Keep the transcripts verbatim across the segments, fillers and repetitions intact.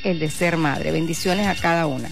el de ser madre. Bendiciones a cada una.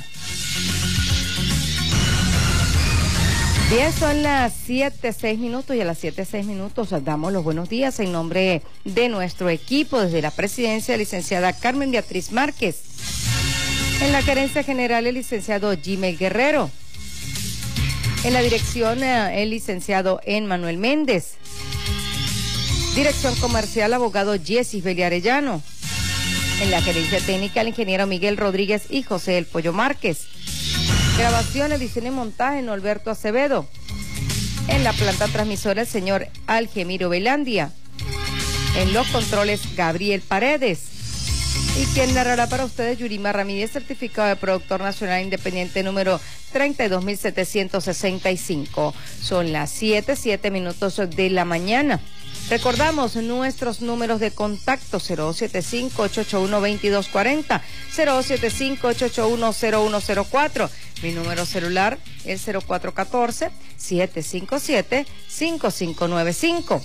Bien, son las siete, seis minutos y a las siete, seis minutos damos los buenos días en nombre de nuestro equipo desde la presidencia, licenciada Carmen Beatriz Márquez. En la gerencia general, el licenciado Jimmy Guerrero. En la dirección, el licenciado Emmanuel Méndez. Dirección comercial, abogado Jessis Beli Arellano. En la gerencia técnica, el ingeniero Miguel Rodríguez y José El Pollo Márquez. Grabación, edición y montaje, Norberto Acevedo. En la planta transmisora, el señor Algemiro Velandia. En los controles, Gabriel Paredes. Y quien narrará para ustedes, Yurima Ramírez, certificado de productor nacional independiente número treinta y dos mil setecientos sesenta y cinco. Son las siete, siete minutos de la mañana. Recordamos nuestros números de contacto: cero dos siete cinco, ocho ocho uno, dos dos cuatro cero, cero dos siete cinco, ocho ocho uno, cero uno cero cuatro. Mi número celular, el cero cuatro uno cuatro, siete cinco siete, cinco cinco nueve cinco.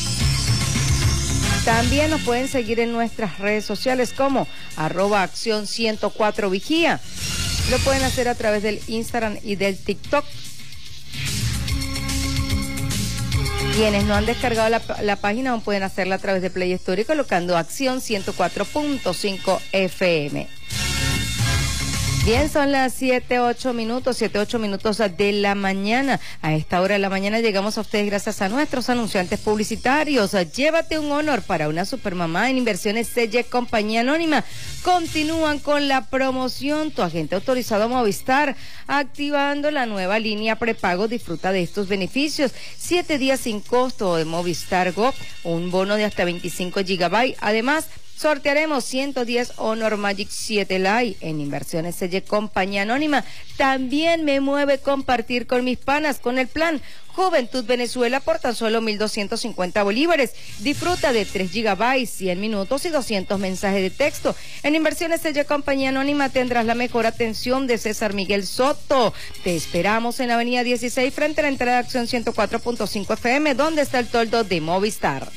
También nos pueden seguir en nuestras redes sociales como arroba acción ciento cuatro vigía. Lo pueden hacer a través del Instagram y del TikTok. Quienes no han descargado la, la página aún pueden hacerla a través de Play Store y colocando Acción ciento cuatro punto cinco F M. Bien, son las siete, ocho minutos, siete, ocho minutos de la mañana. A esta hora de la mañana llegamos a ustedes gracias a nuestros anunciantes publicitarios. Llévate un honor para una supermamá en Inversiones Selle Compañía Anónima. Continúan con la promoción. Tu agente autorizado Movistar, activando la nueva línea prepago. Disfruta de estos beneficios. Siete días sin costo de Movistar Go, un bono de hasta veinticinco gigabytes. Además, sortearemos ciento diez Honor Magic siete Lite en Inversiones Selle Compañía Anónima. También me mueve compartir con mis panas con el plan Juventud Venezuela por tan solo mil doscientos cincuenta bolívares. Disfruta de tres gigabytes, cien minutos y doscientos mensajes de texto. En Inversiones Selle Compañía Anónima tendrás la mejor atención de César Miguel Soto. Te esperamos en la avenida dieciséis frente a la entrada de Acción ciento cuatro punto cinco F M, donde está el toldo de Movistar.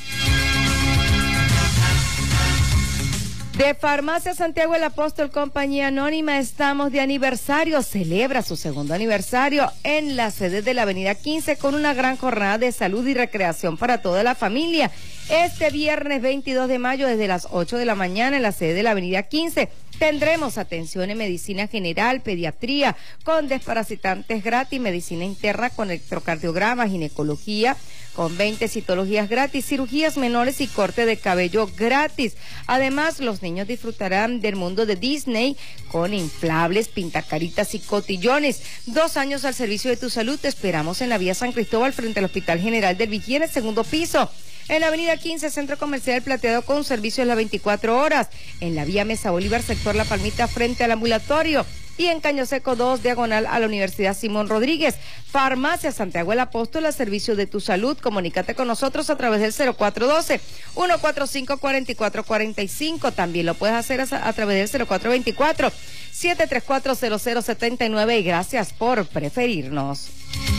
De Farmacia Santiago el Apóstol Compañía Anónima, estamos de aniversario. Celebra su segundo aniversario en la sede de la avenida quince con una gran jornada de salud y recreación para toda la familia. Este viernes veintidós de mayo desde las ocho de la mañana en la sede de la avenida quince. Tendremos atención en medicina general, pediatría, con desparasitantes gratis, medicina interna con electrocardiograma, ginecología, con veinte citologías gratis, cirugías menores y corte de cabello gratis. Además, los niños disfrutarán del mundo de Disney con inflables, pintacaritas y cotillones. Dos años al servicio de tu salud. Te esperamos en la vía San Cristóbal frente al Hospital General del Vigía en el segundo piso. En la avenida quince, Centro Comercial Plateado con servicios las veinticuatro horas. En la vía Mesa Bolívar, sector La Palmita, frente al ambulatorio. Y en Caño Seco dos, diagonal a la Universidad Simón Rodríguez. Farmacia Santiago el Apóstol, a servicio de tu salud. Comunícate con nosotros a través del cero cuatro uno dos, uno cuatro cinco, cuatro cuatro cuatro cinco. También lo puedes hacer a, a través del cero cuatro dos cuatro, siete tres cuatro, cero cero siete nueve. Y gracias por preferirnos.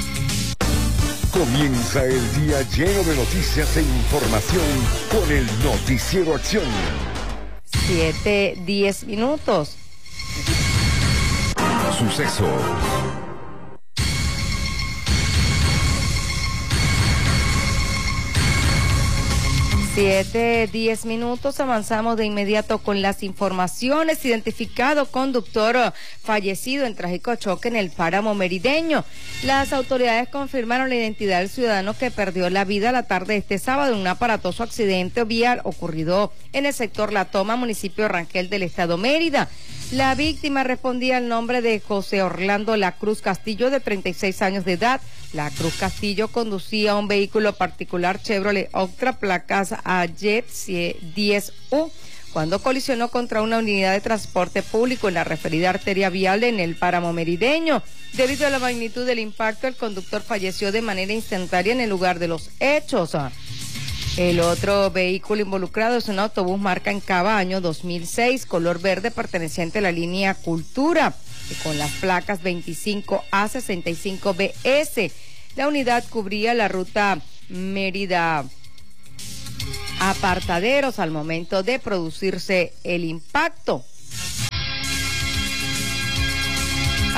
Comienza el día lleno de noticias e información con el Noticiero Acción. Siete, diez minutos. Sucesos. Siete, diez minutos, avanzamos de inmediato con las informaciones. Identificado conductor fallecido en trágico choque en el páramo merideño. Las autoridades confirmaron la identidad del ciudadano que perdió la vida la tarde de este sábado en un aparatoso accidente vial ocurrido en el sector La Toma, municipio de Rangel del estado Mérida. La víctima respondía al nombre de José Orlando La Cruz Castillo, de treinta y seis años de edad. La Cruz Castillo conducía un vehículo particular Chevrolet Octra, placas A Y diez U, cuando colisionó contra una unidad de transporte público en la referida arteria vial en el páramo merideño. Debido a la magnitud del impacto, el conductor falleció de manera instantánea en el lugar de los hechos. El otro vehículo involucrado es un autobús marca Encaba año dos mil seis, color verde, perteneciente a la línea Cultura, con las placas veinticinco A sesenta y cinco B S. La unidad cubría la ruta Mérida Apartaderos al momento de producirse el impacto.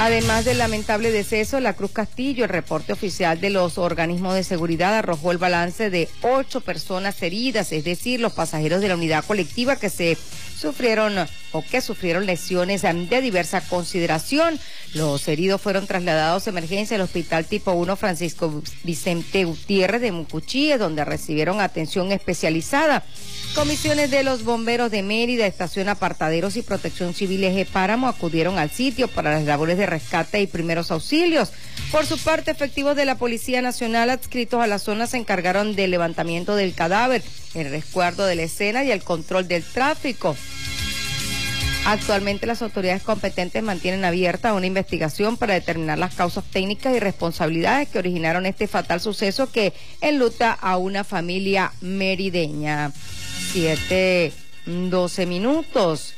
Además del lamentable deceso, la Cruz Castillo, el reporte oficial de los organismos de seguridad arrojó el balance de ocho personas heridas, es decir, los pasajeros de la unidad colectiva que se sufrieron o que sufrieron lesiones de diversa consideración. Los heridos fueron trasladados a emergencia al Hospital Tipo uno Francisco Vicente Gutiérrez de Mucuchíes, donde recibieron atención especializada. Comisiones de los bomberos de Mérida, Estación Apartaderos y Protección Civil Eje Páramo acudieron al sitio para las labores de rescate y primeros auxilios. Por su parte, efectivos de la Policía Nacional adscritos a la zona se encargaron del levantamiento del cadáver, el resguardo de la escena y el control del tráfico. Actualmente las autoridades competentes mantienen abierta una investigación para determinar las causas técnicas y responsabilidades que originaron este fatal suceso que enluta a una familia merideña. Siete, doce minutos.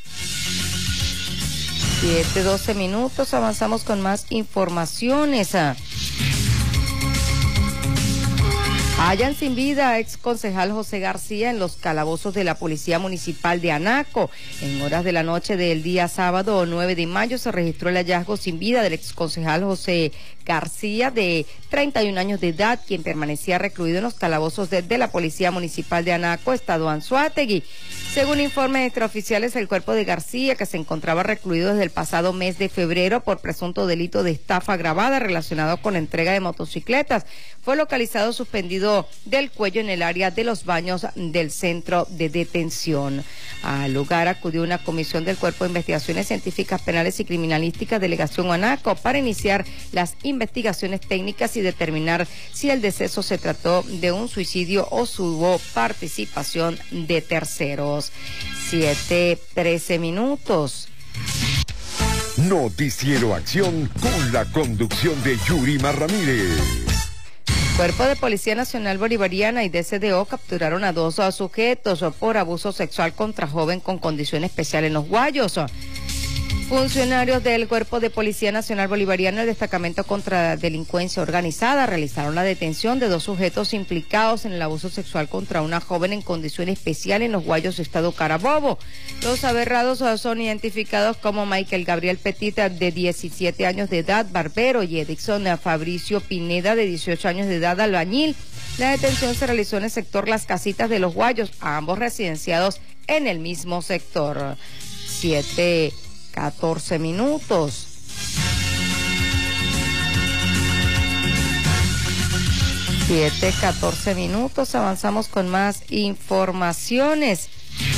Siete, doce minutos. Avanzamos con más informaciones. Hallan sin vida a ex concejal José García en los calabozos de la Policía Municipal de Anaco. En horas de la noche del día sábado nueve de mayo se registró el hallazgo sin vida del ex concejal José García, de treinta y un años de edad, quien permanecía recluido en los calabozos de, de la Policía Municipal de Anaco, Estado Anzoátegui. Según informes extraoficiales, el cuerpo de García, que se encontraba recluido desde el pasado mes de febrero por presunto delito de estafa agravada relacionado con la entrega de motocicletas, fue localizado suspendido del cuello en el área de los baños del centro de detención. Al lugar acudió una comisión del Cuerpo de Investigaciones Científicas Penales y Criminalísticas Delegación Anaco para iniciar las investigaciones técnicas y determinar si el deceso se trató de un suicidio o si hubo participación de terceros. Siete, trece minutos. Noticiero Acción con la conducción de Yurima Ramírez. Cuerpo de Policía Nacional Bolivariana y D C D O capturaron a dos sujetos por abuso sexual contra joven con condición especial en Los Guayos. Funcionarios del Cuerpo de Policía Nacional Bolivariana del Destacamento contra Delincuencia Organizada realizaron la detención de dos sujetos implicados en el abuso sexual contra una joven en condición especial en Los Guayos, Estado Carabobo. Los aberrados son identificados como Michael Gabriel Petit, de diecisiete años de edad, barbero, y Edison Fabricio Pineda, de dieciocho años de edad, albañil. La detención se realizó en el sector Las Casitas de Los Guayos, a ambos residenciados en el mismo sector. Siete, catorce minutos. Siete, catorce minutos. Avanzamos con más informaciones.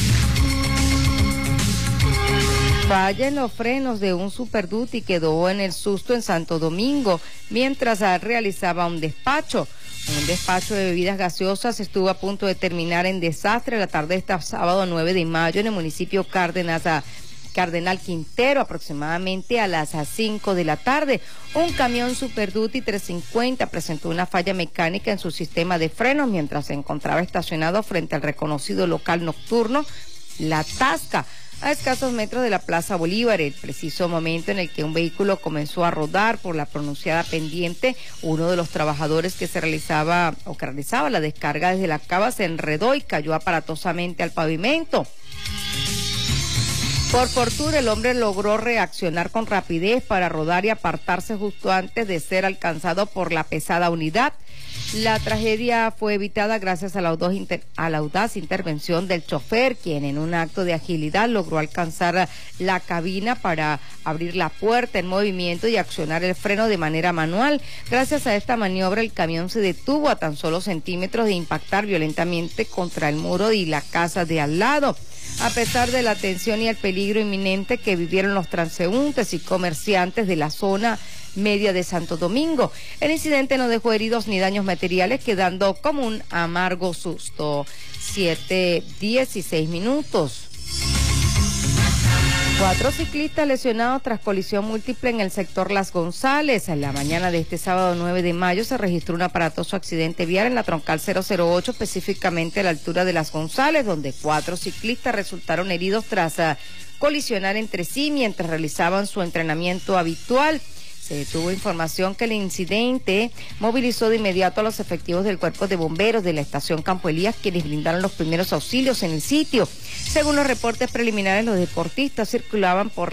Falla en los frenos de un Super Duty quedó en el susto en Santo Domingo mientras realizaba un despacho. Un despacho de bebidas gaseosas estuvo a punto de terminar en desastre la tarde de este sábado nueve de mayo en el municipio Cárdenas Cardenal Quintero, aproximadamente a las cinco de la tarde. Un camión Super Duty trescientos cincuenta presentó una falla mecánica en su sistema de frenos mientras se encontraba estacionado frente al reconocido local nocturno La Tasca, a escasos metros de la Plaza Bolívar. El preciso momento en el que un vehículo comenzó a rodar por la pronunciada pendiente, uno de los trabajadores que se realizaba o que realizaba la descarga desde la cava se enredó y cayó aparatosamente al pavimento. Por fortuna, el hombre logró reaccionar con rapidez para rodar y apartarse justo antes de ser alcanzado por la pesada unidad. La tragedia fue evitada gracias a la audaz, inter a la audaz intervención del chofer, quien en un acto de agilidad logró alcanzar la cabina para abrir la puerta en movimiento y accionar el freno de manera manual. Gracias a esta maniobra, el camión se detuvo a tan solo centímetros de impactar violentamente contra el muro y la casa de al lado. A pesar de la tensión y el peligro inminente que vivieron los transeúntes y comerciantes de la zona media de Santo Domingo, el incidente no dejó heridos ni daños materiales, quedando como un amargo susto. Siete, dieciséis minutos. Cuatro ciclistas lesionados tras colisión múltiple en el sector Las González. En la mañana de este sábado nueve de mayo se registró un aparatoso accidente vial en la troncal cero cero ocho, específicamente a la altura de Las González, donde cuatro ciclistas resultaron heridos tras uh, colisionar entre sí mientras realizaban su entrenamiento habitual. Se tuvo información que el incidente movilizó de inmediato a los efectivos del Cuerpo de Bomberos de la estación Campo Elías, quienes brindaron los primeros auxilios en el sitio. Según los reportes preliminares, los deportistas circulaban por